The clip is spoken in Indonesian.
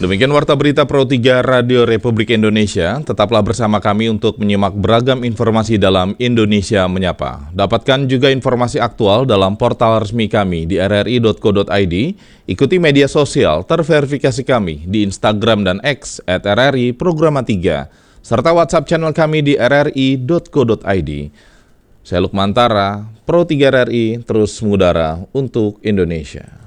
Demikian Warta Berita Pro 3 Radio Republik Indonesia. Tetaplah bersama kami untuk menyimak beragam informasi dalam Indonesia Menyapa. Dapatkan juga informasi aktual dalam portal resmi kami di rri.co.id. Ikuti media sosial terverifikasi kami di Instagram dan X @RRI Programa 3, serta WhatsApp channel kami di rri.co.id. Saya Lukmantara, Pro 3 RRI, terus mengudara untuk Indonesia.